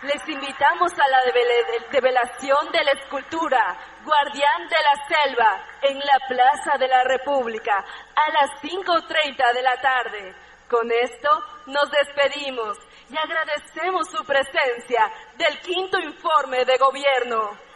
Les invitamos a la develación de la escultura Guardián de la Selva en la Plaza de la República a las 5:30 de la tarde. Con esto nos despedimos y agradecemos su presencia del 5º Informe de Gobierno.